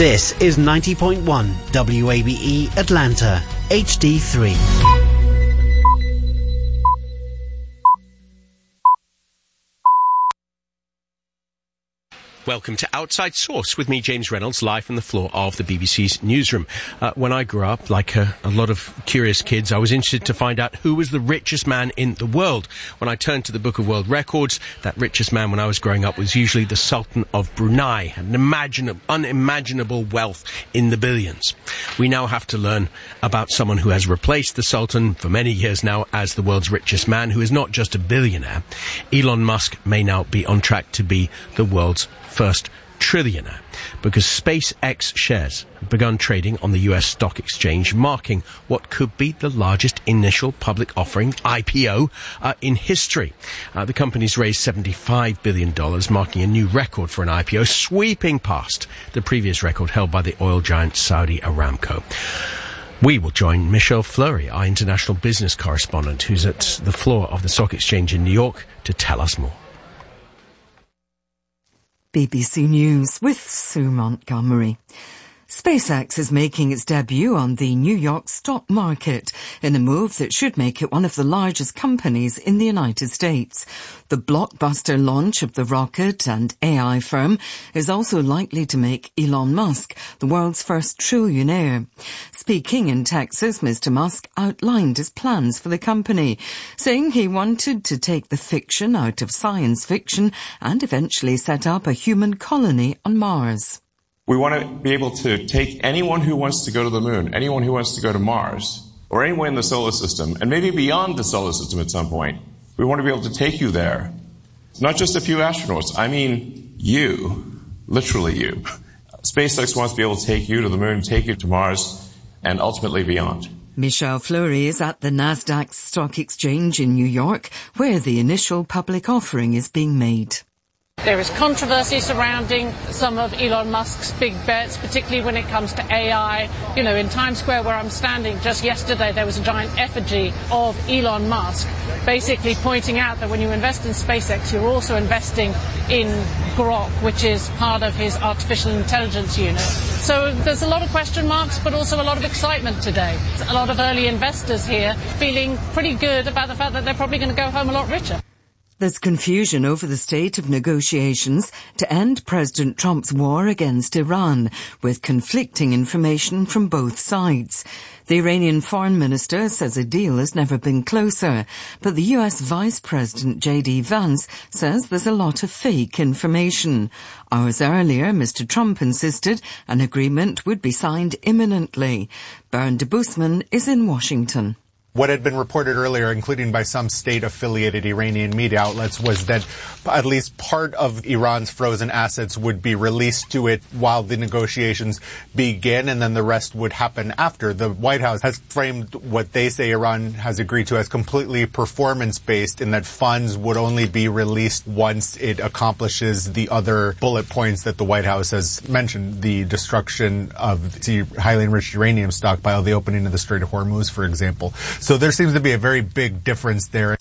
This is 90.1 WABE Atlanta, HD3. Welcome to Outside Source with me, James Reynolds, live from the floor of the BBC's newsroom. When I grew up, like a lot of curious kids, I was interested to find out who was the richest man in the world. When I turned to the Book of World Records, that richest man when I was growing up was usually the Sultan of Brunei, an unimaginable wealth in the billions. We now have to learn about someone who has replaced the Sultan for many years now as the world's richest man, who is not just a billionaire. Elon Musk may now be on track to be the world's first trillionaire, because SpaceX shares have begun trading on the US stock exchange, marking what could be the largest initial public offering, IPO, in history. The company's raised $75 billion, marking a new record for an IPO, sweeping past the previous record held by the oil giant Saudi Aramco. We will join Michelle Fleury, our international business correspondent, who's at the floor of the stock exchange in New York, to tell us more. BBC News with Sue Montgomery. SpaceX is making its debut on the New York stock market in a move that should make it one of the largest companies in the United States. The blockbuster launch of the rocket and AI firm is also likely to make Elon Musk the world's first trillionaire. Speaking in Texas, Mr. Musk outlined his plans for the company, saying he wanted to take the fiction out of science fiction and eventually set up a human colony on Mars. We want to be able to take anyone who wants to go to the moon, anyone who wants to go to Mars, or anywhere in the solar system, and maybe beyond the solar system at some point. We want to be able to take you there. Not just a few astronauts. I mean you. Literally you. SpaceX wants to be able to take you to the moon, take you to Mars, and ultimately beyond. Michelle Fleury is at the Nasdaq Stock Exchange in New York, where the initial public offering is being made. There is controversy surrounding some of Elon Musk's big bets, particularly when it comes to AI. You know, in Times Square where I'm standing, just yesterday there was a giant effigy of Elon Musk, basically pointing out that when you invest in SpaceX, you're also investing in Grok, which is part of his artificial intelligence unit. So there's a lot of question marks, but also a lot of excitement today. A lot of early investors here feeling pretty good about the fact that they're probably going to go home a lot richer. There's confusion over the state of negotiations to end President Trump's war against Iran, with conflicting information from both sides. The Iranian foreign minister says a deal has never been closer, but the US Vice President J.D. Vance says there's a lot of fake information. Hours earlier, Mr. Trump insisted an agreement would be signed imminently. Bernd Busman is in Washington. What had been reported earlier, including by some state-affiliated Iranian media outlets, was that at least part of Iran's frozen assets would be released to it while the negotiations begin, and then the rest would happen after. The White House has framed what they say Iran has agreed to as completely performance-based, in that funds would only be released once it accomplishes the other bullet points that the White House has mentioned, the destruction of the highly enriched uranium stockpile, the opening of the Strait of Hormuz, for example. So there seems to be a very big difference there.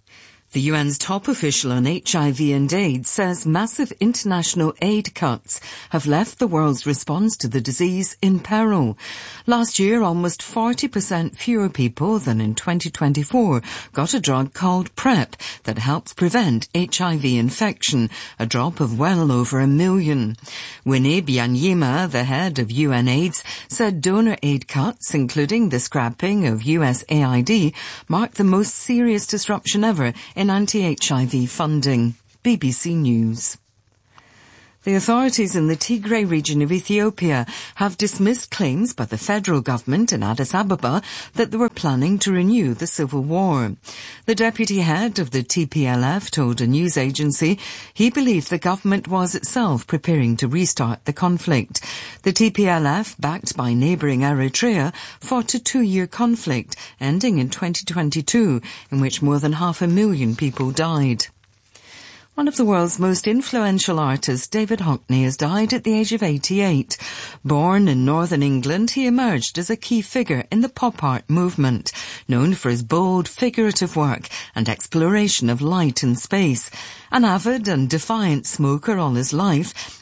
The UN's top official on HIV and AIDS says massive international aid cuts have left the world's response to the disease in peril. Last year, almost 40% fewer people than in 2024 got a drug called PrEP that helps prevent HIV infection, a drop of well over 1 million. Winnie Byanyima, the head of UNAIDS, said donor aid cuts, including the scrapping of USAID, mark the most serious disruption ever in anti-HIV funding. BBC News. The authorities in the Tigray region of Ethiopia have dismissed claims by the federal government in Addis Ababa that they were planning to renew the civil war. The deputy head of the TPLF told a news agency he believed the government was itself preparing to restart the conflict. The TPLF, backed by neighbouring Eritrea, fought a 2-year conflict ending in 2022, in which more than 500,000 people died. One of the world's most influential artists, David Hockney, has died at the age of 88. Born in northern England, he emerged as a key figure in the pop art movement, known for his bold, figurative work and exploration of light and space. An avid and defiant smoker all his life,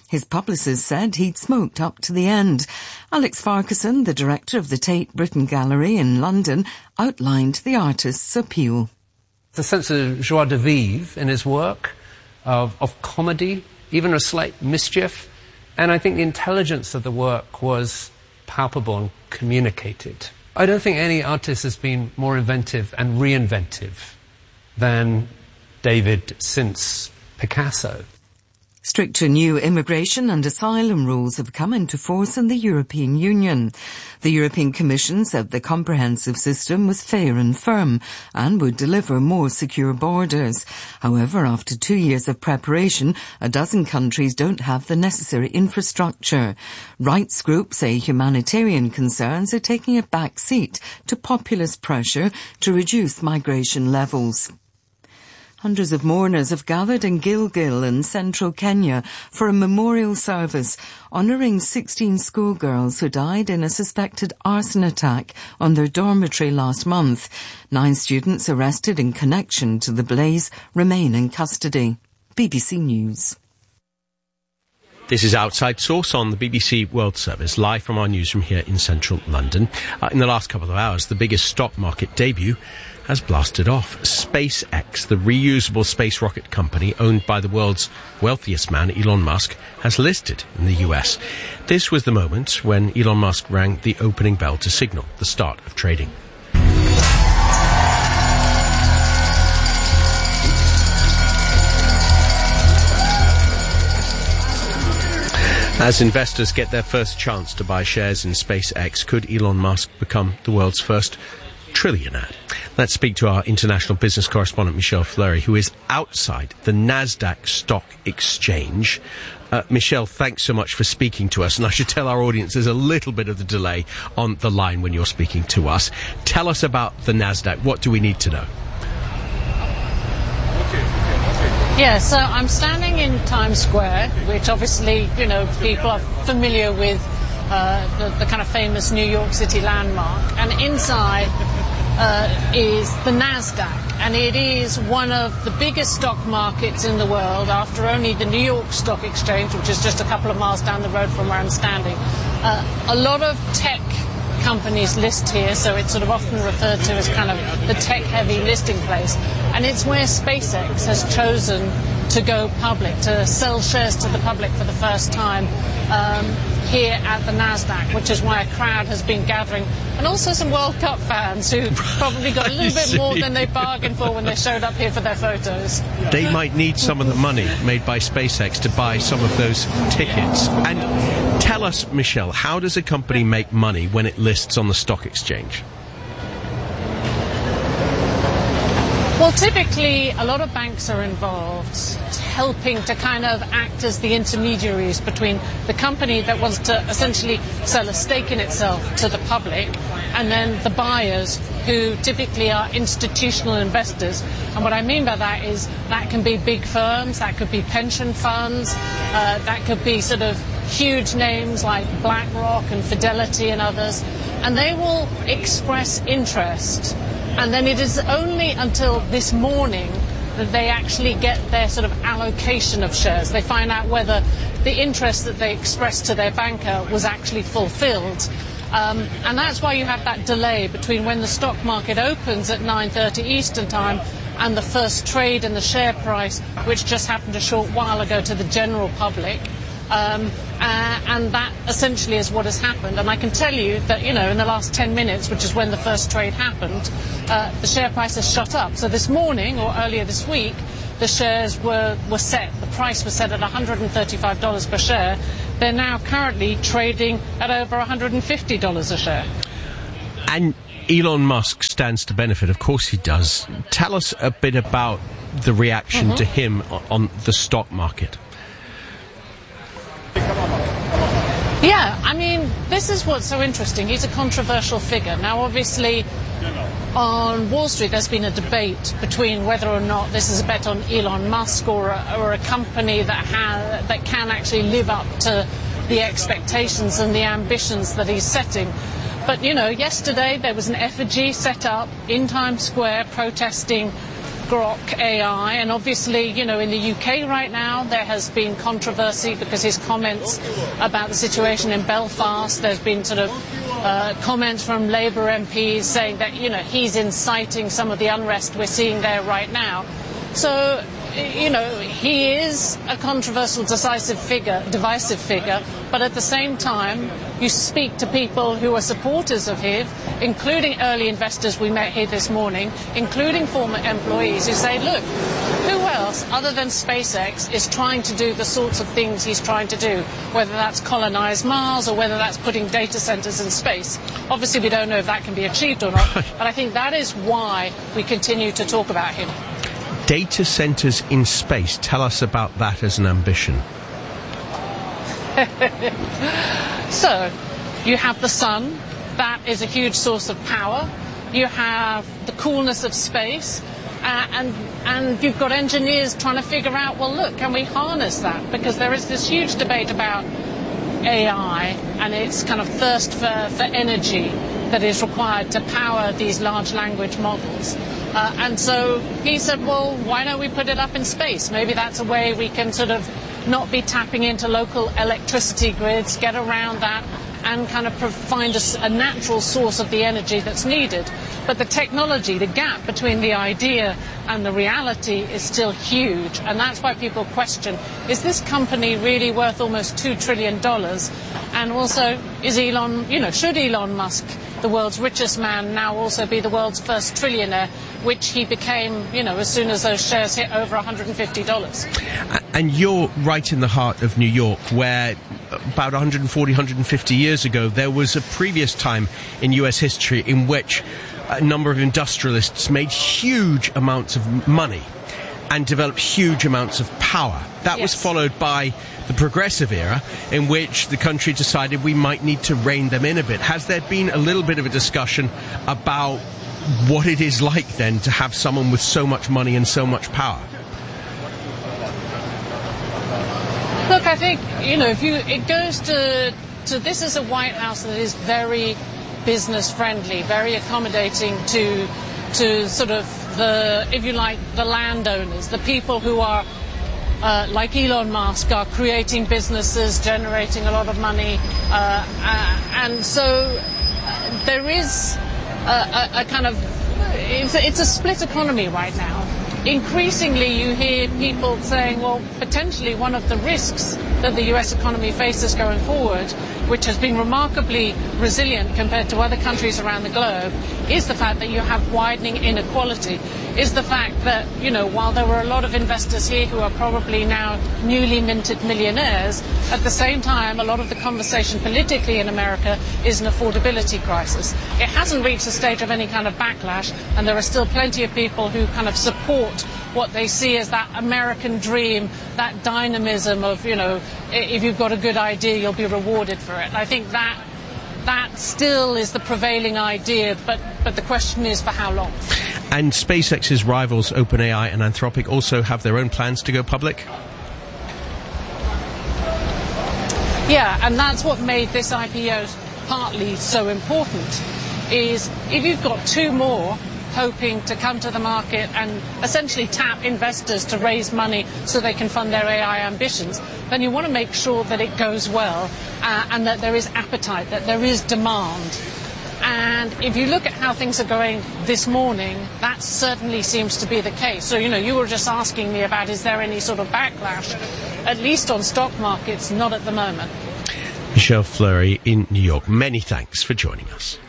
His publicist said he'd smoked up to the end. Alex Farquharson, the director of the Tate Britain Gallery in London, outlined the artist's appeal. The sense of joie de vivre in his work, of comedy, even a slight mischief. And I think the intelligence of the work was palpable and communicated. I don't think any artist has been more inventive and reinventive than David since Picasso. Stricter new immigration and asylum rules have come into force in the European Union. The European Commission said the comprehensive system was fair and firm and would deliver more secure borders. However, after 2 years of preparation, a dozen countries don't have the necessary infrastructure. Rights groups say humanitarian concerns are taking a back seat to populist pressure to reduce migration levels. Hundreds of mourners have gathered in Gilgil in central Kenya for a memorial service honouring 16 schoolgirls who died in a suspected arson attack on their dormitory last month. 9 students arrested in connection to the blaze remain in custody. BBC News. This is Outside Source on the BBC World Service, live from our newsroom here in central London. In the last couple of hours, the biggest stock market debut has blasted off. SpaceX, the reusable space rocket company owned by the world's wealthiest man, Elon Musk, has listed in the US. This was the moment when Elon Musk rang the opening bell to signal the start of trading. As investors get their first chance to buy shares in SpaceX, could Elon Musk become the world's first trillionaire? Let's speak to our international business correspondent, Michelle Fleury, who is outside the Nasdaq Stock Exchange. Michelle, thanks so much for speaking to us. And I should tell our audience there's a little bit of a delay on the line when you're speaking to us. Tell us about the Nasdaq. What do we need to know? Yeah, so I'm standing in Times Square, which obviously, you know, people are familiar with the kind of famous New York City landmark. And inside is the Nasdaq, and it is one of the biggest stock markets in the world after only the New York Stock Exchange, which is just a couple of miles down the road from where I'm standing. A lot of tech companies list here, so it's sort of often referred to as kind of the tech-heavy listing place. And it's where SpaceX has chosen to go public, to sell shares to the public for the first time here at the Nasdaq, which is why a crowd has been gathering. And also some World Cup fans who probably got a little bit more than they bargained for when they showed up here for their photos. They might need some of the money made by SpaceX to buy some of those tickets. And tell us, Michelle, how does a company make money when it lists on the stock exchange? Well, typically, a lot of banks are involved, helping to kind of act as the intermediaries between the company that wants to essentially sell a stake in itself to the public and then the buyers, who typically are institutional investors. And what I mean by that is that can be big firms, that could be pension funds, that could be sort of huge names like BlackRock and Fidelity and others, and they will express interest. And then it is only until this morning that they actually get their sort of allocation of shares. They find out whether the interest that they expressed to their banker was actually fulfilled. And that's why you have that delay between when the stock market opens at 9:30 Eastern Time and the first trade in the share price, which just happened a short while ago to the general public. And that essentially is what has happened. And I can tell you that, you know, in the last 10 minutes, which is when the first trade happened, the share price has shot up. So this morning, or earlier this week, the shares were set, the price was set at $135 per share. They're now currently trading at over $150 a share. And Elon Musk stands to benefit. Of course he does. Tell us a bit about the reaction to him on the stock market. Yeah, I mean, this is what's so interesting. He's a controversial figure. Now, obviously, on Wall Street, there's been a debate between whether or not this is a bet on Elon Musk or a company that can actually live up to the expectations and the ambitions that he's setting. But, you know, yesterday there was an effigy set up in Times Square protesting Grok AI, and obviously, in the UK right now there has been controversy because his comments about the situation in Belfast, there's been sort of comments from Labour MPs saying that, he's inciting some of the unrest we're seeing there right now. So, he is a controversial, divisive figure, but at the same time, you speak to people who are supporters of him, including early investors we met here this morning, including former employees who say, look, who else other than SpaceX is trying to do the sorts of things he's trying to do, whether that's colonize Mars or whether that's putting data centers in space. Obviously, we don't know if that can be achieved or not, but I think that is why we continue to talk about him. Data centers in space. Tell us about that as an ambition. So, you have the sun. That is a huge source of power. You have the coolness of space. And you've got engineers trying to figure out, well, look, can we harness that? Because there is this huge debate about AI and its kind of thirst for energy that is required to power these large language models. And so he said, well, why don't we put it up in space? Maybe that's a way we can sort of not be tapping into local electricity grids, get around that, and kind of find a natural source of the energy that's needed. But the technology, the gap between the idea and the reality is still huge. And that's why people question, is this company really worth almost $2 trillion? And also, should Elon Musk, the world's richest man, now also be the world's first trillionaire, which he became, as soon as those shares hit over $150. And you're right in the heart of New York, where about 140, 150 years ago, there was a previous time in US history in which a number of industrialists made huge amounts of money and developed huge amounts of power. That was followed by the progressive era, in which the country decided we might need to rein them in a bit. Has there been a little bit of a discussion about what it is like then to have someone with so much money and so much power? Look, I think, it goes to this is a White House that is very business friendly, very accommodating to sort of the landowners, the people who are like Elon Musk, are creating businesses, generating a lot of money, and so there is a kind of it's a split economy right now. Increasingly, you hear people saying, well, potentially one of the risks that the US economy faces going forward, which has been remarkably resilient compared to other countries around the globe, is the fact that you have widening inequality, is the fact that, while there were a lot of investors here who are probably now newly minted millionaires, at the same time, a lot of the conversation politically in America is an affordability crisis. It hasn't reached a stage of any kind of backlash, and there are still plenty of people who kind of support what they see as that American dream, that dynamism of, if you've got a good idea, you'll be rewarded for it. I think that still is the prevailing idea, but the question is for how long. And SpaceX's rivals, OpenAI and Anthropic, also have their own plans to go public? Yeah, and that's what made this IPO partly so important, is if you've got two more hoping to come to the market and essentially tap investors to raise money so they can fund their AI ambitions, then you want to make sure that it goes well and that there is appetite, that there is demand. And if you look at how things are going this morning, that certainly seems to be the case. So, you were just asking me about, is there any sort of backlash? At least on stock markets, not at the moment. Michelle Fleury in New York, many thanks for joining us.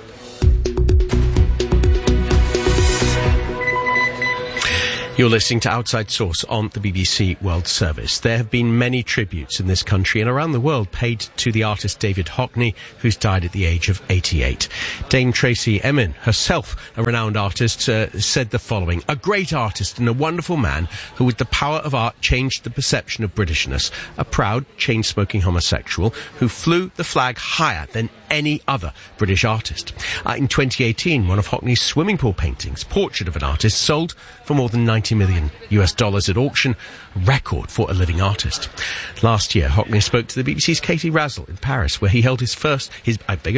You're listening to Outside Source on the BBC World Service. There have been many tributes in this country and around the world paid to the artist David Hockney, who's died at the age of 88. Dame Tracy Emin, herself a renowned artist, said the following: "A great artist and a wonderful man who with the power of art changed the perception of Britishness, a proud, chain-smoking homosexual who flew the flag higher than any other British artist." In 2018, one of Hockney's swimming pool paintings, Portrait of an Artist, sold for more than $90 million at auction, a record for a living artist. Last year, Hockney spoke to the BBC's Katie Razzle in Paris, where he held his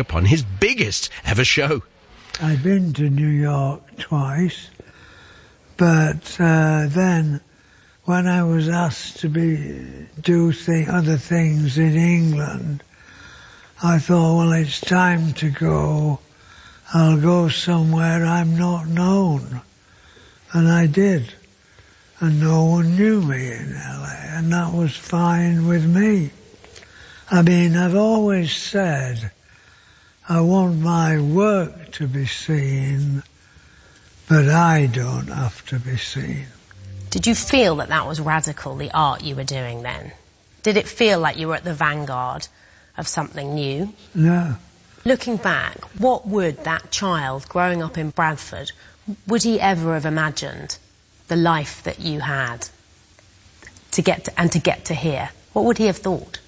biggest ever show. I've been to New York twice, But then, when I was asked to do other things in England, I thought, well, it's time to go. I'll go somewhere I'm not known. And I did. And no one knew me in LA, and that was fine with me. I mean, I've always said I want my work to be seen, but I don't have to be seen. Did you feel that that was radical, the art you were doing then? Did it feel like you were at the vanguard of something new? No. Looking back, what would that child growing up in Bradford, would he ever have imagined the life that you had to get to here? What would he have thought?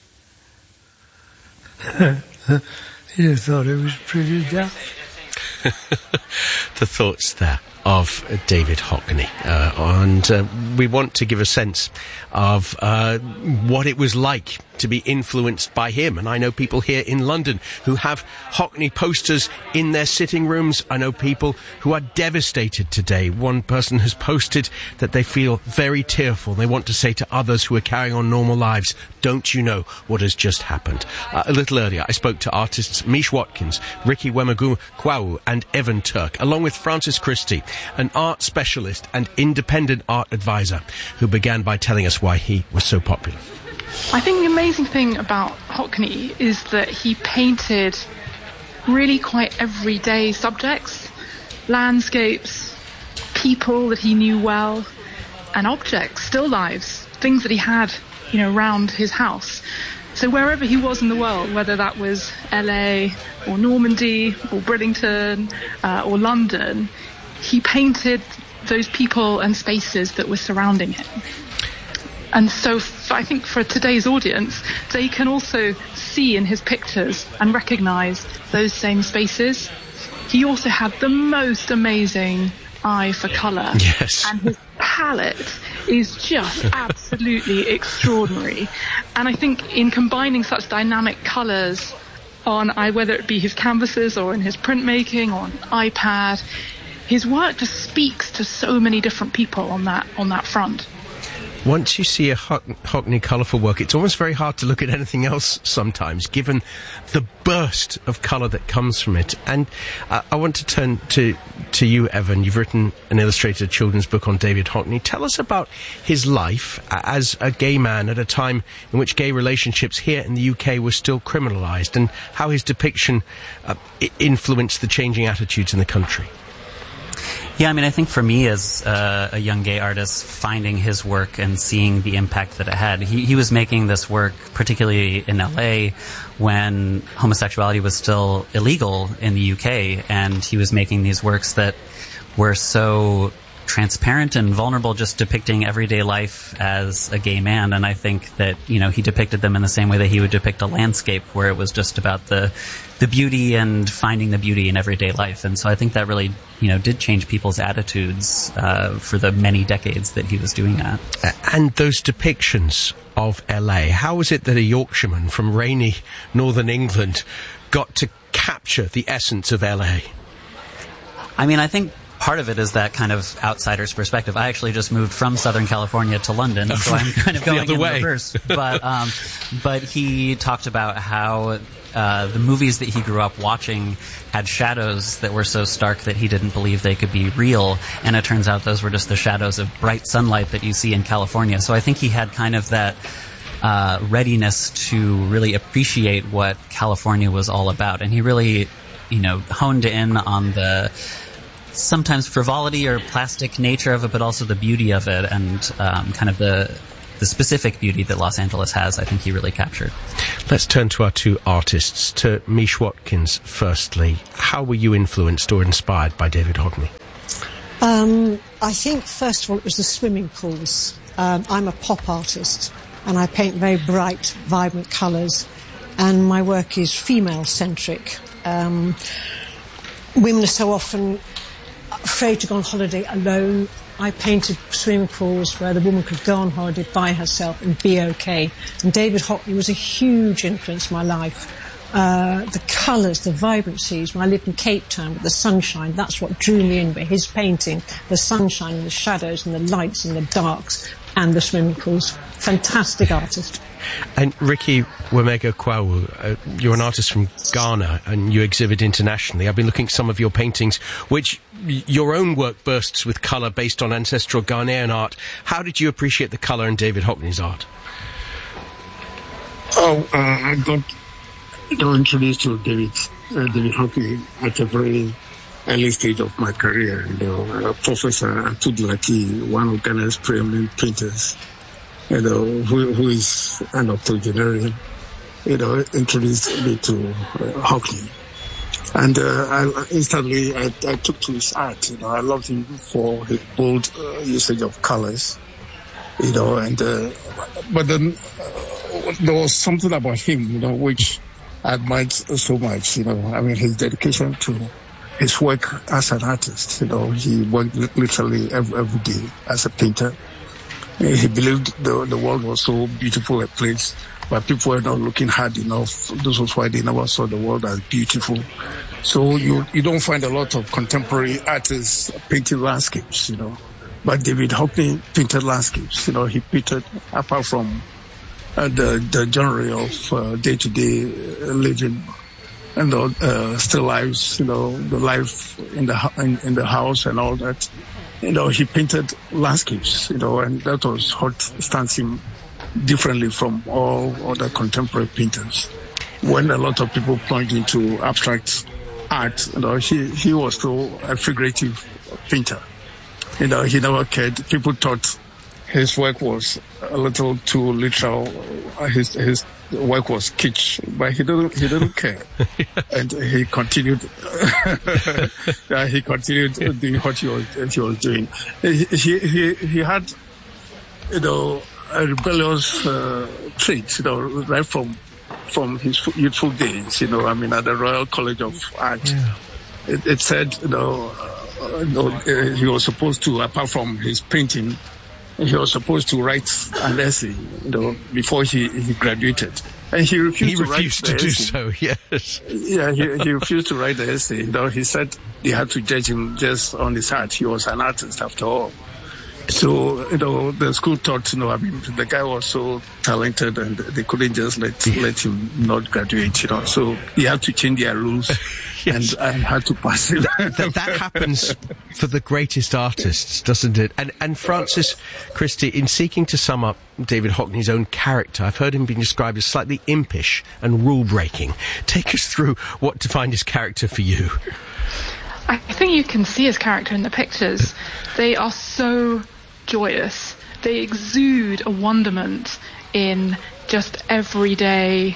He'd have thought it was pretty daft. The thoughts there of David Hockney. And we want to give a sense of what it was like to be influenced by him. And I know people here in London who have Hockney posters in their sitting rooms. I know people who are devastated today. One person has posted that they feel very tearful. They want to say to others who are carrying on normal lives, don't you know what has just happened? A little earlier, I spoke to artists Mish Watkins, Ricky Wemagu-Kwau and Evan Turk, along with Francis Christie, an art specialist and independent art advisor, who began by telling us why he was so popular. I think the amazing thing about Hockney is that he painted really quite everyday subjects, landscapes, people that he knew well, and objects, still lives, things that he had, around his house. So wherever he was in the world, whether that was LA or Normandy or Bridlington or London, he painted those people and spaces that were surrounding him. And so I think for today's audience, they can also see in his pictures and recognise those same spaces. He also had the most amazing eye for colour. Yes. And his palette is just absolutely extraordinary. And I think in combining such dynamic colours on whether it be his canvases or in his printmaking or on iPad, his work just speaks to so many different people on that front. Once you see a Hockney colourful work, it's almost very hard to look at anything else sometimes, given the burst of colour that comes from it. And I want to turn to you, Evan. You've written an illustrated children's book on David Hockney. Tell us about his life as a gay man at a time in which gay relationships here in the UK were still criminalised, and how his depiction influenced the changing attitudes in the country. Yeah, I mean, I think for me as a young gay artist, finding his work and seeing the impact that it had, he was making this work, particularly in LA, when homosexuality was still illegal in the UK, and he was making these works that were so transparent and vulnerable, just depicting everyday life as a gay man. And I think that, he depicted them in the same way that he would depict a landscape, where it was just about the beauty and finding the beauty in everyday life. And so I think that really, did change people's attitudes for the many decades that he was doing that. And those depictions of LA, how was it that a Yorkshireman from rainy northern England got to capture the essence of LA? I mean, I think part of it is that kind of outsider's perspective. I actually just moved from Southern California to London, so I'm kind of going in reverse. But he talked about how the movies that he grew up watching had shadows that were so stark that he didn't believe they could be real, and it turns out those were just the shadows of bright sunlight that you see in California. So I think he had kind of that readiness to really appreciate what California was all about, and he really, honed in on the sometimes frivolity or plastic nature of it, but also the beauty of it, and kind of the specific beauty that Los Angeles has. I think he really captured. Let's turn to our two artists. To Mish Watkins, firstly. How were you influenced or inspired by David Hockney? I think, first of all, it was the swimming pools. I'm a pop artist, and I paint very bright, vibrant colours, and my work is female-centric. Women are so often afraid to go on holiday alone. I painted swimming pools where the woman could go on holiday by herself and be okay. And David Hockney was a huge influence in my life. the colours, the vibrancies. When I lived in Cape Town with the sunshine, that's what drew me in with his painting, the sunshine and the shadows and the lights and the darks and the swimming pools. Fantastic artist. And Ricky Wemego Kwawu, you're an artist from Ghana and you exhibit internationally. I've been looking at some of your paintings, which your own work bursts with colour based on ancestral Ghanaian art. How did you appreciate the colour in David Hockney's art? I got introduced to David Hockney at a very early stage of my career. Professor Atudlaki, one of Ghana's preeminent painters, who is an octogenarian, introduced me to Hockney. And I instantly took to his art. I loved him for his bold usage of colors. But then there was something about him, which I admired so much. His dedication to his work as an artist. He worked literally every day as a painter. He believed the world was so beautiful a place, but people were not looking hard enough. This was why they never saw the world as beautiful. So you don't find a lot of contemporary artists painting landscapes, But David Hockney painted landscapes. He painted, apart from the genre of day-to-day living and still lives, the life in the house and all that. He painted landscapes, and that was what stands him differently from all other contemporary painters. When a lot of people plunged into abstract art, he was still a figurative painter. He never cared. People thought his work was a little too literal. His work was kitsch, but he didn't care, and he continued. He continued doing what he was doing. He had, a rebellious trait, right from his youthful days. At the Royal College of Art, it said, he was supposed to, apart from his painting, he was supposed to write an essay, before he graduated. And he refused to do so, yes. Yeah, he refused to write the essay. He said they had to judge him just on his art. He was an artist after all. So, the school thought, the guy was so talented and they couldn't just let him not graduate, So he had to change their rules. Yes. And had to pass it. that happens for the greatest artists, doesn't it? And Francis Christie, in seeking to sum up David Hockney's own character, I've heard him being described as slightly impish and rule-breaking. Take us through what defined his character for you. I think you can see his character in the pictures. They are so joyous. They exude a wonderment in just everyday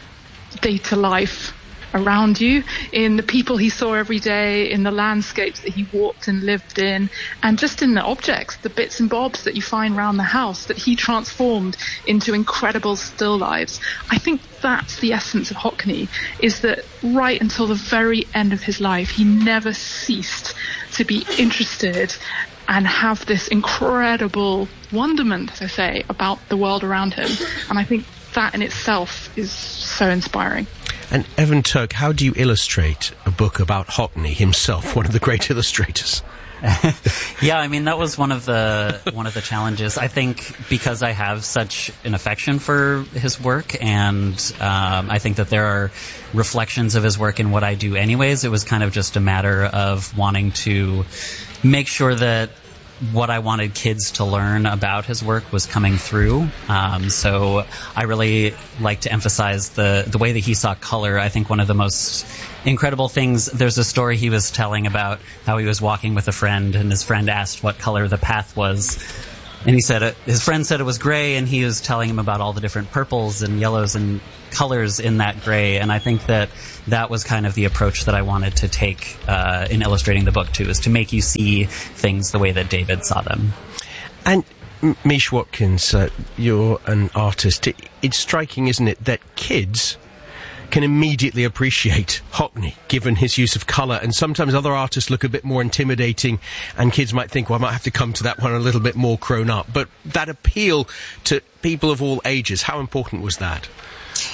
data life around you, in the people he saw every day, in the landscapes that he walked and lived in, and just in the objects, the bits and bobs that you find around the house that he transformed into incredible still lives. I think that's the essence of Hockney, is that right until the very end of his life, he never ceased to be interested and have this incredible wonderment, as I say, about the world around him. And I think that in itself is so inspiring. And Evan Turk, how do you illustrate a book about Hockney himself, one of the great illustrators? Yeah, that was one of the challenges. I think because I have such an affection for his work, and I think that there are reflections of his work in what I do anyways, it was kind of just a matter of wanting to make sure that what I wanted kids to learn about his work was coming through. So I really like to emphasize the way that he saw color. I think one of the most incredible things, there's a story he was telling about how he was walking with a friend, and his friend asked what color the path was. And he said his friend said it was gray, and he was telling him about all the different purples and yellows and colors in that gray. And I think that was kind of the approach that I wanted to take in illustrating the book too, is to make you see things the way that David saw them. And Mish Watkins, you're an artist. It's striking, isn't it, that kids can immediately appreciate Hockney, given his use of colour, and sometimes other artists look a bit more intimidating, and kids might think, well, I might have to come to that one a little bit more grown up. But that appeal to people of all ages, how important was that?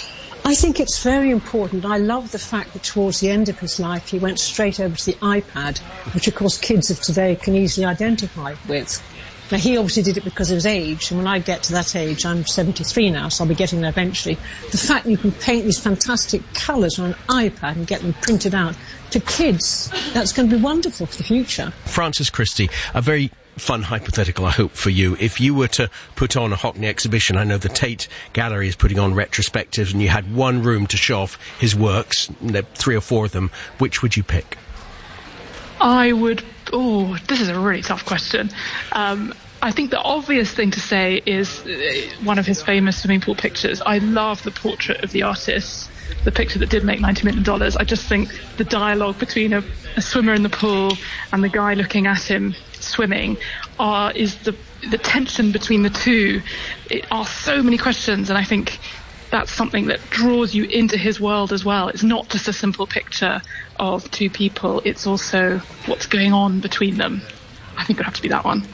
I think it's very important. I love the fact that towards the end of his life he went straight over to the iPad, which of course kids of today can easily identify with. Now he obviously did it because of his age, and when I get to that age, I'm 73 now, so I'll be getting there eventually. The fact that you can paint these fantastic colours on an iPad and get them printed out to kids, that's going to be wonderful for the future. Frances Christie, a very fun hypothetical, I hope, for you. If you were to put on a Hockney exhibition, I know the Tate Gallery is putting on retrospectives, and you had one room to show off his works, 3 or 4 of them, which would you pick? This is a really tough question. I think the obvious thing to say is one of his famous swimming pool pictures. I love the portrait of the artist, the picture that did make $90 million. I just think the dialogue between a swimmer in the pool and the guy looking at him swimming is the tension between the two. It asks so many questions, and I think that's something that draws you into his world as well. It's not just a simple picture of 2 people, it's also what's going on between them. I think it would have to be that one.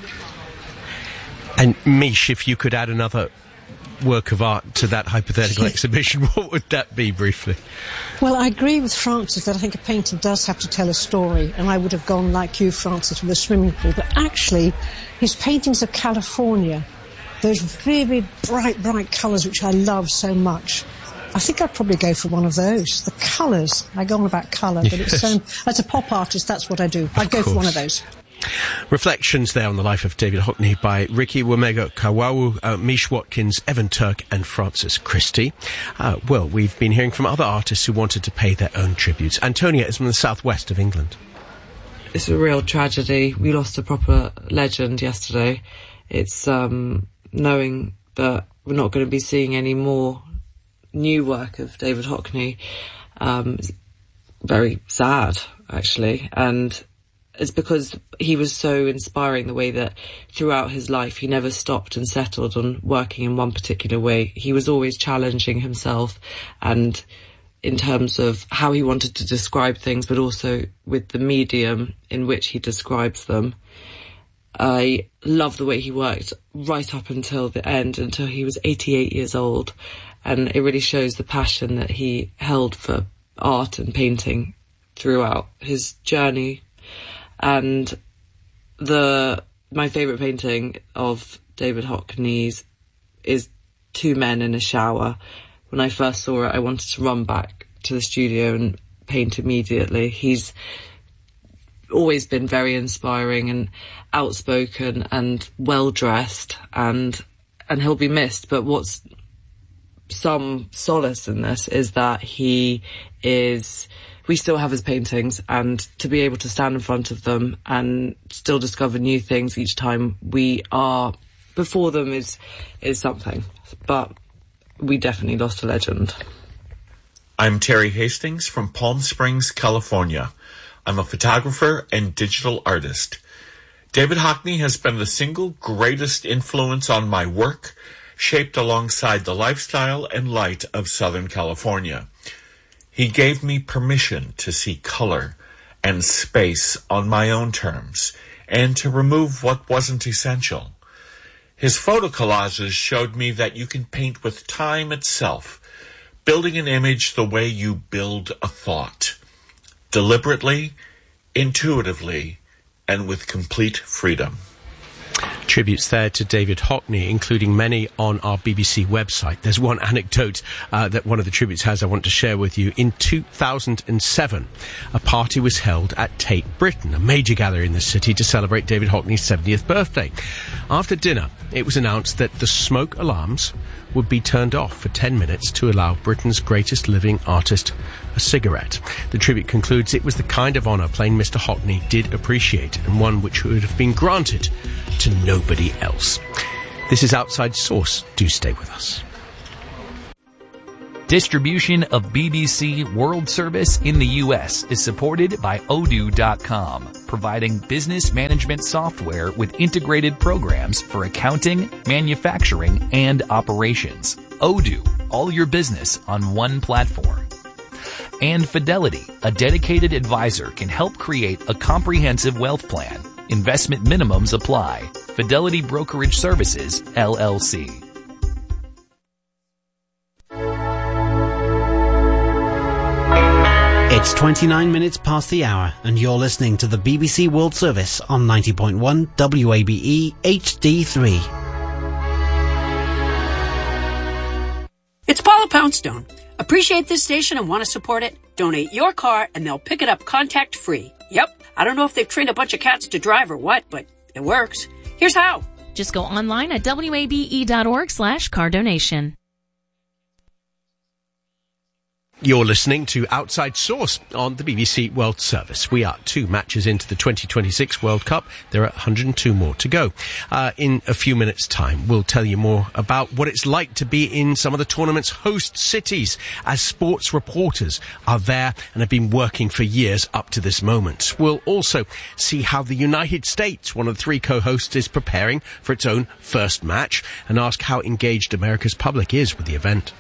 And Mish, if you could add another work of art to that hypothetical exhibition, what would that be, briefly? Well, I agree with Francis that I think a painting does have to tell a story, and I would have gone like you, Francis, with a swimming pool. But actually, his paintings of California, those very bright colours which I love so much, I think I'd probably go for one of those. The colours. I go on about colour, but it's as a pop artist, that's what I do. I'd go for one of those. Reflections there on the life of David Hockney by Ricky Wamego-Kawawu, Mish Watkins, Evan Turk and Frances Christie. Well, we've been hearing from other artists who wanted to pay their own tributes. Antonia is from the southwest of England. It's a real tragedy. We lost a proper legend yesterday. It's knowing that we're not going to be seeing any more new work of David Hockney. It's very sad, actually, and it's because he was so inspiring, the way that throughout his life he never stopped and settled on working in one particular way. He was always challenging himself, and in terms of how he wanted to describe things, but also with the medium in which he describes them. I love the way he worked right up until the end, until he was 88 years old. And it really shows the passion that he held for art and painting throughout his journey. And my favourite painting of David Hockney's is 2 men in a shower. When I first saw it, I wanted to run back to the studio and paint immediately. He's always been very inspiring and outspoken and well-dressed, and he'll be missed. But what's some solace in this is that we still have his paintings, and to be able to stand in front of them and still discover new things each time we are before them is something. But we definitely lost a legend. I'm Terry Hastings from Palm Springs, California. I'm a photographer and digital artist. David Hockney has been the single greatest influence on my work, shaped alongside the lifestyle and light of Southern California. He gave me permission to see color and space on my own terms, and to remove what wasn't essential. His photo collages showed me that you can paint with time itself, building an image the way you build a thought, deliberately, intuitively, and with complete freedom. Tributes there to David Hockney, including many on our BBC website. There's one anecdote that one of the tributes has I want to share with you. In 2007, a party was held at Tate Britain, a major gallery in the city, to celebrate David Hockney's 70th birthday. After dinner, it was announced that the smoke alarms would be turned off for 10 minutes to allow Britain's greatest living artist a cigarette. The tribute concludes it was the kind of honour plain Mr. Hockney did appreciate, and one which would have been granted to nobody else. This is Outside Source. Do stay with us. Distribution of BBC World Service in the U.S. is supported by Odoo.com, providing business management software with integrated programs for accounting, manufacturing, and operations. Odoo, all your business on one platform. And Fidelity, a dedicated advisor, can help create a comprehensive wealth plan. Investment minimums apply. Fidelity Brokerage Services, LLC. It's 29 minutes past the hour, and you're listening to the BBC World Service on 90.1 WABE HD3. It's Paula Poundstone. Appreciate this station and want to support it? Donate your car and they'll pick it up contact-free. Yep. I don't know if they've trained a bunch of cats to drive or what, but it works. Here's how. Just go online at wabe.org/car donation. You're listening to Outside Source on the BBC World Service. We are 2 matches into the 2026 World Cup. There are 102 more to go. In a few minutes' time, we'll tell you more about what it's like to be in some of the tournament's host cities, as sports reporters are there and have been working for years up to this moment. We'll also see how the United States, one of the 3 co-hosts, is preparing for its own first match, and ask how engaged America's public is with the event.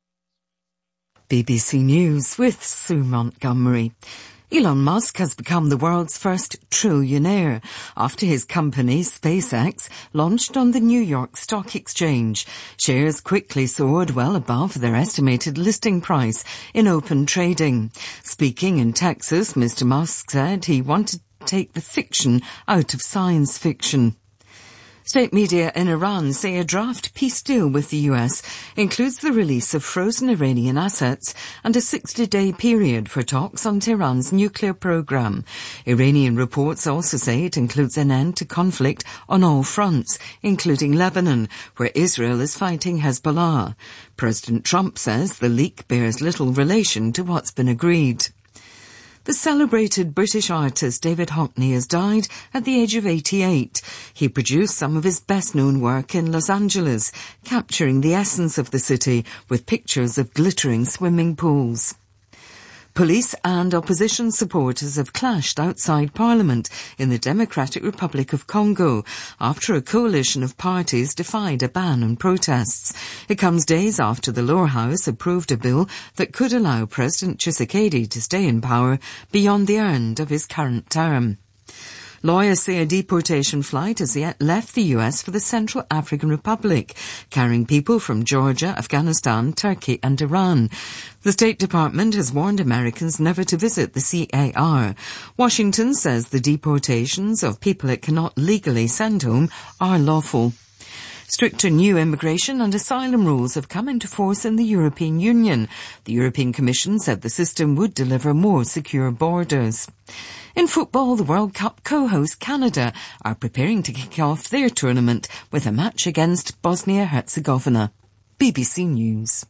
BBC News with Sue Montgomery. Elon Musk has become the world's first trillionaire after his company, SpaceX, launched on the New York Stock Exchange. Shares quickly soared well above their estimated listing price in open trading. Speaking in Texas, Mr. Musk said he wanted to take the fiction out of science fiction. State media in Iran say a draft peace deal with the US includes the release of frozen Iranian assets and a 60-day period for talks on Tehran's nuclear program. Iranian reports also say it includes an end to conflict on all fronts, including Lebanon, where Israel is fighting Hezbollah. President Trump says the leak bears little relation to what's been agreed. The celebrated British artist David Hockney has died at the age of 88. He produced some of his best-known work in Los Angeles, capturing the essence of the city with pictures of glittering swimming pools. Police and opposition supporters have clashed outside Parliament in the Democratic Republic of Congo after a coalition of parties defied a ban on protests. It comes days after the lower house approved a bill that could allow President Tshisekedi to stay in power beyond the end of his current term. Lawyers say a deportation flight has yet left the US for the Central African Republic, carrying people from Georgia, Afghanistan, Turkey and Iran. The State Department has warned Americans never to visit the CAR. Washington says the deportations of people it cannot legally send home are lawful. Stricter new immigration and asylum rules have come into force in the European Union. The European Commission said the system would deliver more secure borders. In football, the World Cup co-host Canada are preparing to kick off their tournament with a match against Bosnia-Herzegovina. BBC News.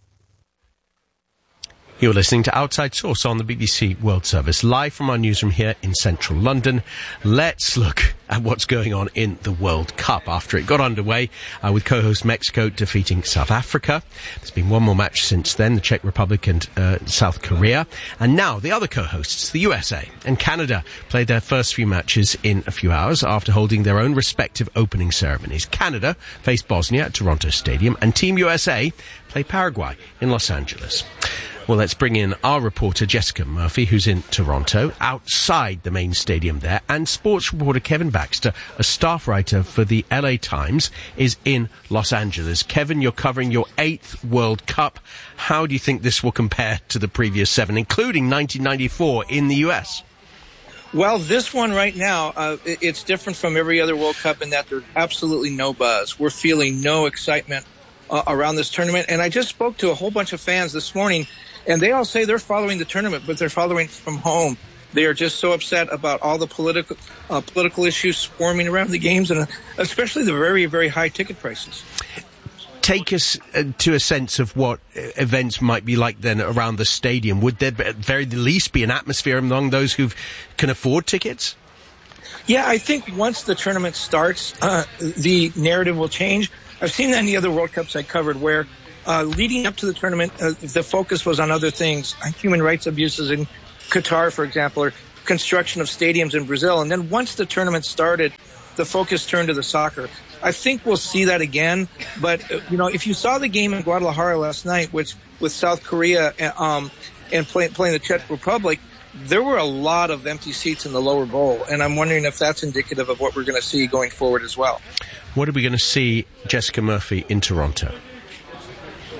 You're listening to Outside Source on the BBC World Service, live from our newsroom here in central London. Let's look at what's going on in the World Cup after it got underway with co-host Mexico defeating South Africa. There's been one more match since then, the Czech Republic and South Korea. And now the other co-hosts, the USA and Canada, played their first few matches in a few hours after holding their own respective opening ceremonies. Canada faced Bosnia at Toronto Stadium, and Team USA play Paraguay in Los Angeles. Well, let's bring in our reporter Jessica Murphy, who's in Toronto, outside the main stadium there, and sports reporter Kevin Baxter, a staff writer for the LA Times, is in Los Angeles. Kevin, you're covering your 8th World Cup. How do you think this will compare to the previous 7, including 1994 in the US? Well, this one right now, it's different from every other World Cup in that there's absolutely no buzz. We're feeling no excitement around this tournament. And I just spoke to a whole bunch of fans this morning, and they all say they're following the tournament, but they're following from home. They are just so upset about all the political issues swarming around the games, and especially the very, very high ticket prices. Take us to a sense of what events might be like then around the stadium. Would there at very least be an atmosphere among those who can afford tickets? Yeah, I think once the tournament starts, the narrative will change. I've seen that in the other World Cups I covered where leading up to the tournament, the focus was on other things, on human rights abuses in Qatar, for example, or construction of stadiums in Brazil. And then once the tournament started, the focus turned to the soccer. I think we'll see that again. But, if you saw the game in Guadalajara last night, which with South Korea and playing the Czech Republic, there were a lot of empty seats in the lower bowl. And I'm wondering if that's indicative of what we're going to see going forward as well. What are we going to see, Jessica Murphy, in Toronto?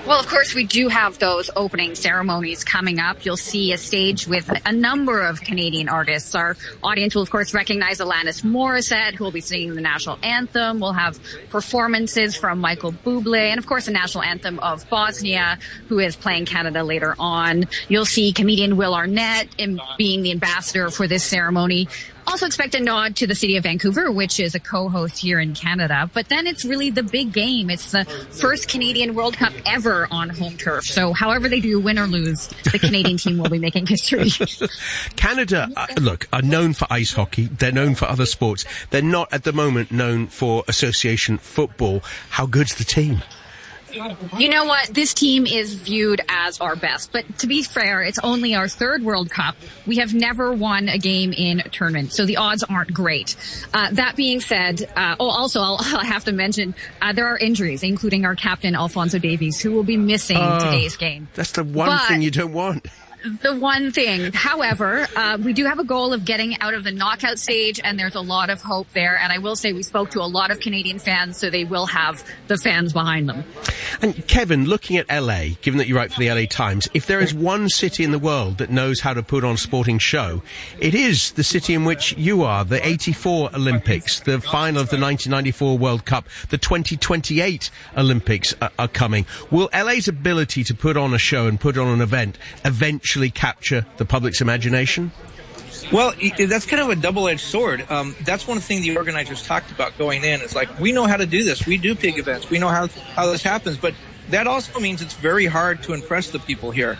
Well, of course, we do have those opening ceremonies coming up. You'll see a stage with a number of Canadian artists. Our audience will, of course, recognize Alanis Morissette, who will be singing the national anthem. We'll have performances from Michael Bublé, and, of course, the national anthem of Bosnia, who is playing Canada later on. You'll see comedian Will Arnett being the ambassador for this ceremony. Also expect a nod to the city of Vancouver, which is a co-host here in Canada. But then it's really the big game. It's the first Canadian World Cup ever on home turf. So however they do, win or lose, the Canadian team will be making history. Canada, look, are known for ice hockey. They're known for other sports. They're not, at the moment, known for association football. How good's the team? You know what? This team is viewed as our best. But to be fair, it's only our third World Cup. We have never won a game in a tournament, so the odds aren't great. That being said, also I'll have to mention there are injuries, including our captain, Alphonso Davies, who will be missing today's game. That's the one thing you don't want. The one thing. However, we do have a goal of getting out of the knockout stage, and there's a lot of hope there. And I will say we spoke to a lot of Canadian fans, so they will have the fans behind them. And Kevin, looking at LA, given that you write for the LA Times, if there is one city in the world that knows how to put on a sporting show, it is the city in which you are. The 84 Olympics, the final of the 1994 World Cup, the 2028 Olympics are coming. Will LA's ability to put on a show and put on an event eventually capture the public's imagination? Well, that's kind of a double-edged sword. That's one thing the organizers talked about going in. It's like, we know how to do this. We do big events. We know how this happens. But that also means it's very hard to impress the people here.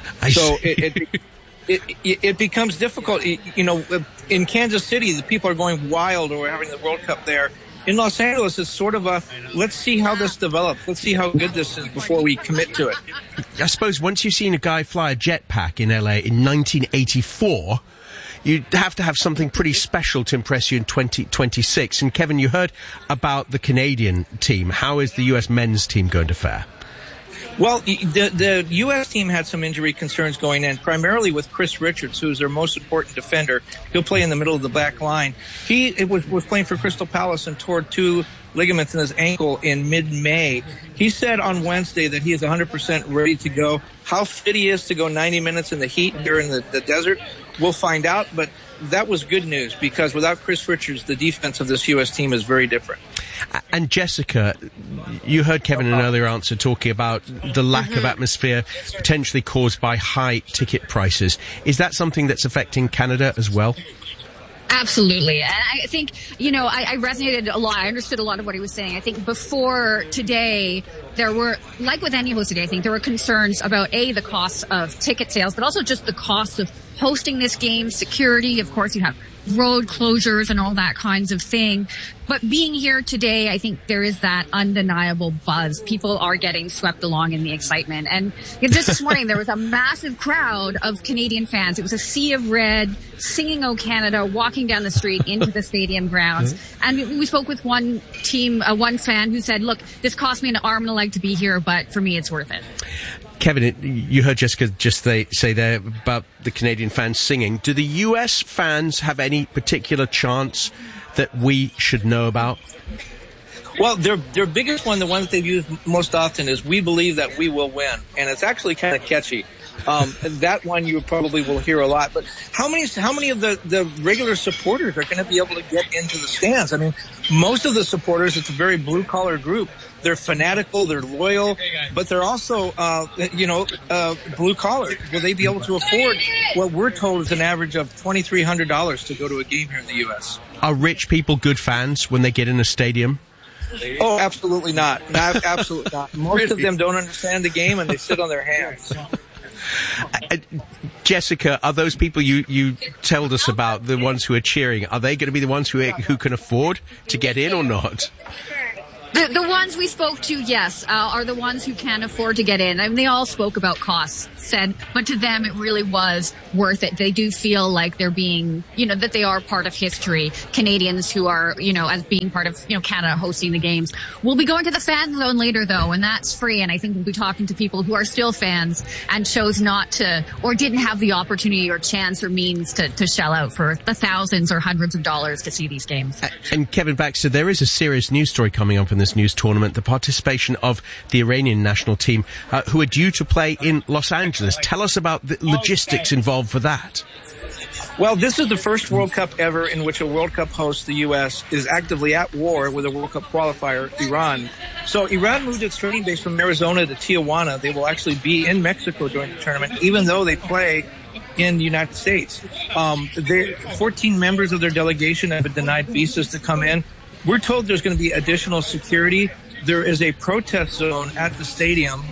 It becomes difficult. You know, in Kansas City, the people are going wild over having the World Cup there. In Los Angeles, it's sort of a, let's see how this develops. Let's see how good this is before we commit to it. I suppose once you've seen a guy fly a jetpack in LA in 1984, you'd have to have something pretty special to impress you in 2026. And Kevin, you heard about the Canadian team. How is the US men's team going to fare? Well, the U.S. team had some injury concerns going in, primarily with Chris Richards, who's their most important defender. He'll play in the middle of the back line. He was playing for Crystal Palace and tore 2 ligaments in his ankle in mid-May. He said on Wednesday that he is 100% ready to go. How fit he is to go 90 minutes in the heat here in the desert, we'll find out. But that was good news, because without Chris Richards, the defense of this U.S. team is very different. And Jessica, you heard Kevin in an earlier answer talking about the lack of atmosphere potentially caused by high ticket prices. Is that something that's affecting Canada as well? Absolutely. And I think, you know, I resonated a lot. I understood a lot of what he was saying. I think before today, there were, like with any host today, I think there were concerns about, the cost of ticket sales, but also just the cost of hosting this game, security. Of course, you have road closures and all that kinds of thing. But being here today, I think there is that undeniable buzz. People are getting swept along in the excitement. And just this morning, there was a massive crowd of Canadian fans. It was a sea of red, singing "O Canada," walking down the street into the stadium grounds. And we spoke with one fan who said, look, this cost me an arm and a leg to be here, but for me, it's worth it. Kevin, you heard Jessica just say there about the Canadian fans singing. Do the US fans have any particular chants that we should know about? Well, their biggest one, the one that they've used most often, is "We believe that we will win." And it's actually kind of catchy. That one you probably will hear a lot. But how many of the regular supporters are going to be able to get into the stands? I mean, most of the supporters, it's a very blue-collar group. They're fanatical, they're loyal, but they're also, blue-collar. Will they be able to afford what we're told is an average of $2,300 to go to a game here in the U.S.? Are rich people good fans when they get in a stadium? Oh, absolutely not. Absolutely not. Most of them don't understand the game, and they sit on their hands. Jessica, are those people you told us about, the ones who are cheering, are they going to be the ones who can afford to get in or not? The ones we spoke to, yes, are the ones who can afford to get in. I mean, they all spoke about costs, but to them it really was worth it. They do feel like they're being, that they are part of history. Canadians who are, as being part of, Canada hosting the games. We'll be going to the fan zone later, though, and that's free. And I think we'll be talking to people who are still fans and chose not to, or didn't have the opportunity or chance or means to shell out for the thousands or hundreds of dollars to see these games. And Kevin Baxter, there is a serious news story coming up in this news tournament, the participation of the Iranian national team, who are due to play in Los Angeles. Tell us about the logistics involved for that. Well, this is the first World Cup ever in which a World Cup host, the U.S., is actively at war with a World Cup qualifier, Iran. So Iran moved its training base from Arizona to Tijuana. They will actually be in Mexico during the tournament, even though they play in the United States. 14 members of their delegation have been denied visas to come in. We're told there's going to be additional security. There is a protest zone at the stadium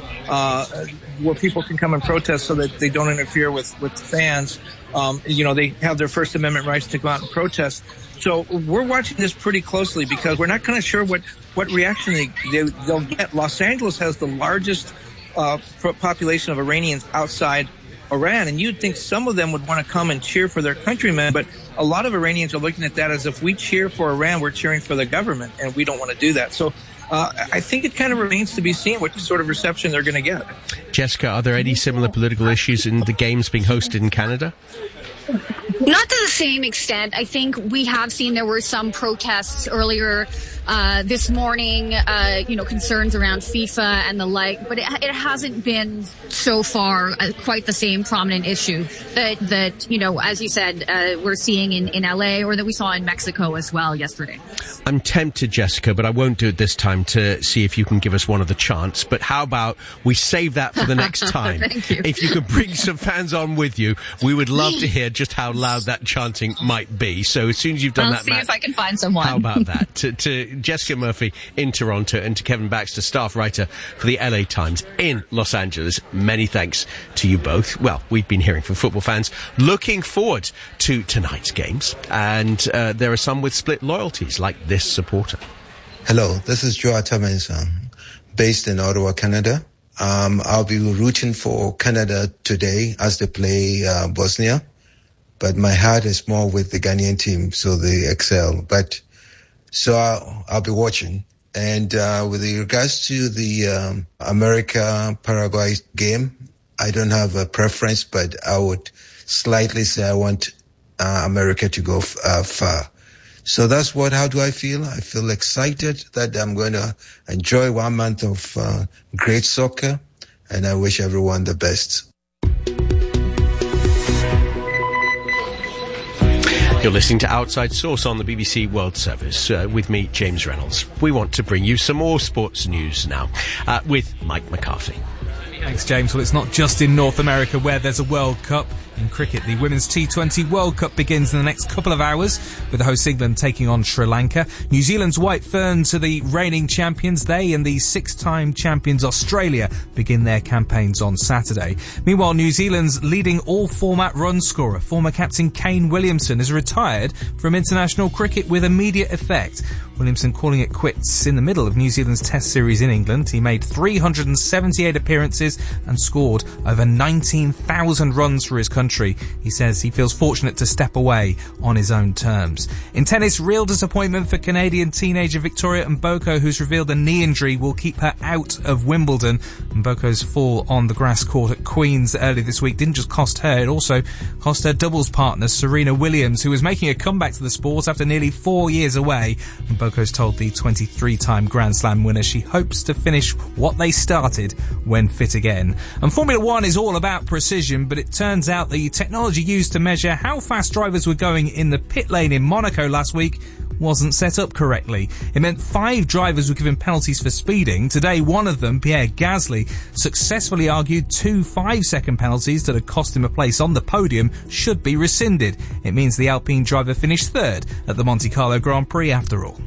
where people can come and protest so that they don't interfere with the fans. They have their First Amendment rights to go out and protest. So we're watching this pretty closely because we're not kind of sure what reaction they'll get. Los Angeles has the largest population of Iranians outside Iran, and you'd think some of them would want to come and cheer for their countrymen, but a lot of Iranians are looking at that as if we cheer for Iran, we're cheering for the government, and we don't want to do that. So I think it kind of remains to be seen what sort of reception they're going to get. Jessica, are there any similar political issues in the games being hosted in Canada? Not to the same extent. I think we have seen there were some protests earlier this morning, concerns around FIFA and the like, but it hasn't been so far quite the same prominent issue that as you said, we're seeing in LA or that we saw in Mexico as well yesterday. I'm tempted, Jessica, but I won't do it this time to see if you can give us one of the chants. But how about we save that for the next time? Thank you. If you could bring some fans on with you, we would love to hear just how loud that chanting might be. So as soon as you've done that, I'll see if I can find someone. How about that? To Jessica Murphy in Toronto and to Kevin Baxter, staff writer for the LA Times in Los Angeles, many thanks to you both. Well, we've been hearing from football fans looking forward to tonight's games, and there are some with split loyalties, like this supporter. Hello, this is Joa Tamensan, based in Ottawa, Canada. I'll be rooting for Canada today as they play Bosnia, but my heart is more with the Ghanaian team, so they excel. So I'll be watching. And with regards to the America-Paraguay game, I don't have a preference, but I would slightly say I want America to go far. So how do I feel? I feel excited that I'm going to enjoy 1 month of great soccer, and I wish everyone the best. You're listening to Outside Source on the BBC World Service with me, James Reynolds. We want to bring you some more sports news now with Mike McCarthy. Thanks, James. Well, it's not just in North America where there's a World Cup. In cricket, the Women's T20 World Cup begins in the next couple of hours, with the host England taking on Sri Lanka. New Zealand's White Ferns are the reigning champions. They and the six-time champions Australia begin their campaigns on Saturday. Meanwhile, New Zealand's leading all-format run scorer, former captain Kane Williamson, has retired from international cricket with immediate effect. Williamson calling it quits in the middle of New Zealand's Test series in England. He made 378 appearances and scored over 19,000 runs for his country. He says he feels fortunate to step away on his own terms. In tennis, real disappointment for Canadian teenager Victoria Mboko, who's revealed a knee injury will keep her out of Wimbledon. Mboko's fall on the grass court at Queen's early this week didn't just cost her, it also cost her doubles partner Serena Williams, who was making a comeback to the sport after nearly 4 years away. Mboko's told the 23-time Grand Slam winner she hopes to finish what they started when fit again. And Formula One is all about precision, but it turns out the technology used to measure how fast drivers were going in the pit lane in Monaco last week wasn't set up correctly. It meant 5 drivers were given penalties for speeding. Today, one of them, Pierre Gasly, successfully argued 2 5-second penalties that had cost him a place on the podium should be rescinded. It means the Alpine driver finished 3rd at the Monte Carlo Grand Prix after all.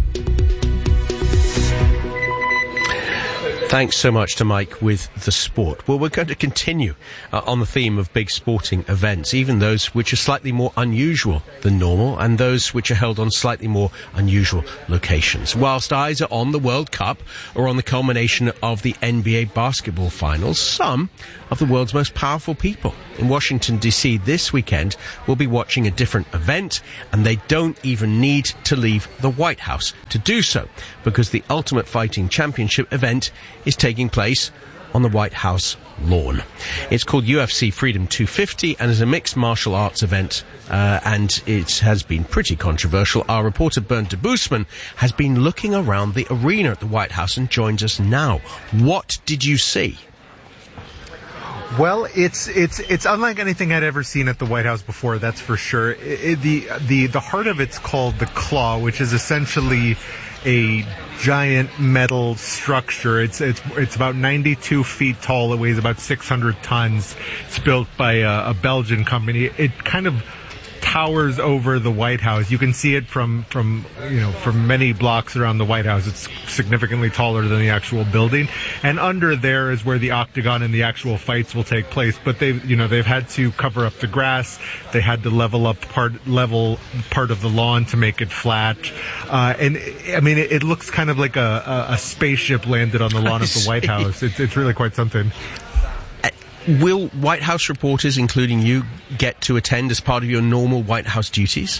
Thanks so much to Mike with the sport. Well, we're going to continue on the theme of big sporting events, even those which are slightly more unusual than normal and those which are held on slightly more unusual locations. Whilst eyes are on the World Cup or on the culmination of the NBA basketball finals, some of the world's most powerful people in Washington, D.C. this weekend will be watching a different event, and they don't even need to leave the White House to do so, because the Ultimate Fighting Championship event is taking place on the White House lawn. It's called UFC Freedom 250 and is a mixed martial arts event, and it has been pretty controversial. Our reporter Bernd de Boosman has been looking around the arena at the White House and joins us now. What did you see? Well, it's unlike anything I'd ever seen at the White House before, that's for sure. The heart of it's called the Claw, which is essentially a giant metal structure. It's about 92 feet tall. It weighs about 600 tons. It's built by a Belgian company. It kind of towers over the White House. You can see it from many blocks around the White House. It's significantly taller than the actual building. And under there is where the octagon and the actual fights will take place. But they've had to cover up the grass. They had to level part of the lawn to make it flat. And I mean, it looks kind of like a spaceship landed on the lawn of the White House. It's really quite something. Will White House reporters, including you, get to attend as part of your normal White House duties?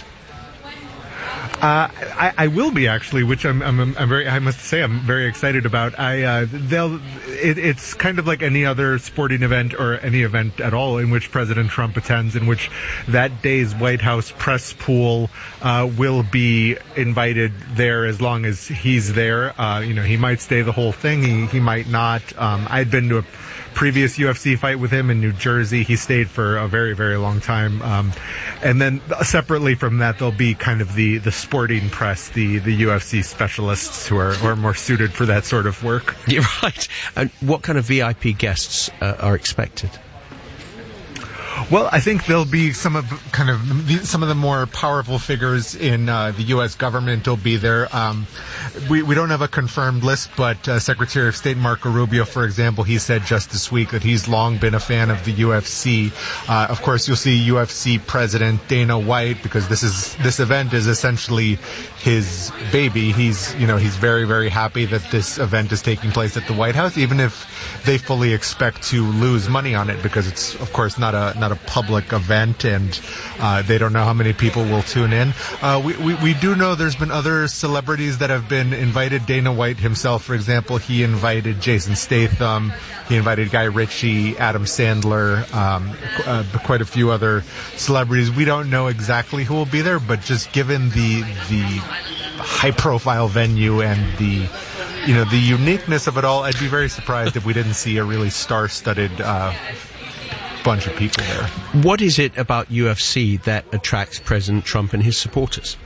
I will be, actually, which I must say I'm very excited about. It's kind of like any other sporting event or any event at all in which President Trump attends, in which that day's White House press pool will be invited there as long as he's there. He might stay the whole thing. He might not. I'd been to a previous UFC fight with him in New Jersey. He stayed for a very, very long time. And then separately from that, there'll be kind of the sporting press, the UFC specialists who are more suited for that sort of work. You're right. And what kind of VIP guests are expected? Well, I think there'll be some of the more powerful figures in the U.S. government will be there. We don't have a confirmed list, but Secretary of State Marco Rubio, for example, he said just this week that he's long been a fan of the UFC. Of course, you'll see UFC President Dana White, because this event is essentially his baby. He's very, very happy that this event is taking place at the White House, even if they fully expect to lose money on it, because it's, of course, not a public event, and they don't know how many people will tune in. We do know there's been other celebrities that have been invited. Dana White himself, for example, he invited Jason Statham, he invited Guy Ritchie, Adam Sandler, quite a few other celebrities. We don't know exactly who will be there, but just given the high-profile venue and the uniqueness of it all, I'd be very surprised if we didn't see a really star-studded bunch of people there. What is it about UFC that attracts President Trump and his supporters?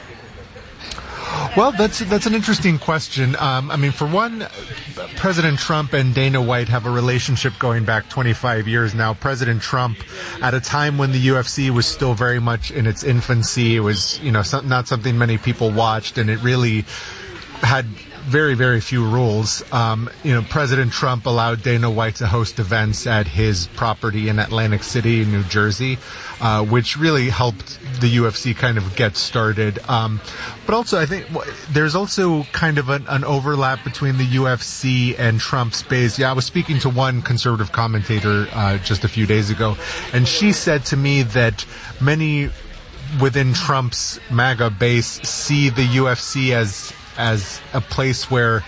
Well, that's an interesting question. For one, President Trump and Dana White have a relationship going back 25 years now. President Trump, at a time when the UFC was still very much in its infancy, it was, not something many people watched, and it really had very, very few rules. President Trump allowed Dana White to host events at his property in Atlantic City, New Jersey, which really helped the UFC kind of get started. But also, I think there's also kind of an overlap between the UFC and Trump's base. Yeah, I was speaking to one conservative commentator just a few days ago, and she said to me that many within Trump's MAGA base see the UFC as a place where,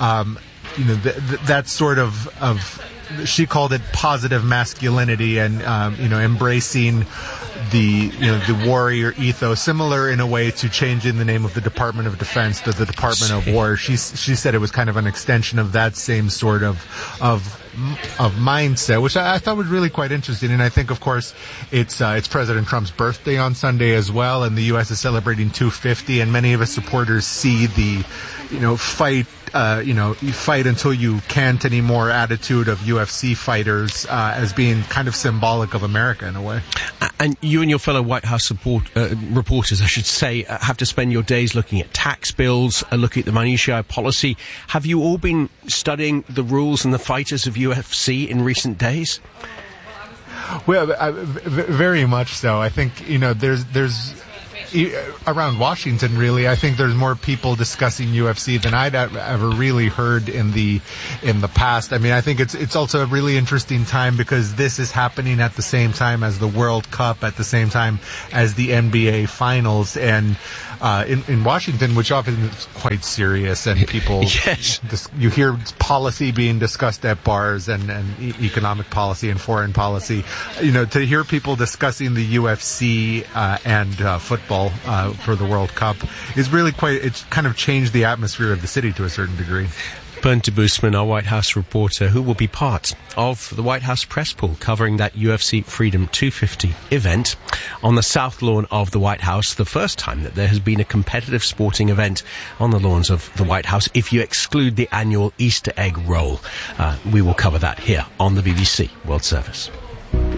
that sort of she called it positive masculinity and, embracing the warrior ethos, similar in a way to changing the name of the Department of Defense to the Department of War. She said it was kind of an extension of that same sort of mindset, which I thought was really quite interesting. And I think, of course, it's President Trump's birthday on Sunday as well, and the U.S. is celebrating 250, and many of his supporters see the, fight until you can't anymore attitude of UFC fighters as being kind of symbolic of America in a way. And you and your fellow White House reporters, I should say, have to spend your days looking at tax bills, looking at the minutiae of policy. Have you all been studying the rules and the fighters of UFC in recent days? Well, very much so. I think, there's around Washington, really, I think there's more people discussing UFC than I'd ever really heard in the past. I mean, I think it's also a really interesting time because this is happening at the same time as the World Cup, at the same time as the NBA Finals, and in Washington, which often is quite serious, and people, you hear policy being discussed at bars and economic policy and foreign policy. You know, to hear people discussing the UFC and football for the World Cup is really it's kind of changed the atmosphere of the city to a certain degree. Bernd Debusmann, our White House reporter, who will be part of the White House press pool covering that UFC Freedom 250 event on the south lawn of the White House, the first time that there has been a competitive sporting event on the lawns of the White House, if you exclude the annual Easter egg roll. We will cover that here on the BBC World Service.